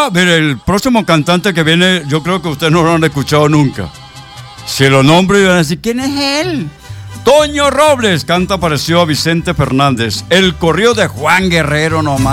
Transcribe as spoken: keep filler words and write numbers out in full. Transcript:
mire, el próximo cantante que viene, yo creo que ustedes no lo han escuchado nunca. Si lo nombro y van a decir, ¿quién es él? Toño Robles canta parecido a Vicente Fernández. El corrido de Juan Guerrero nomás.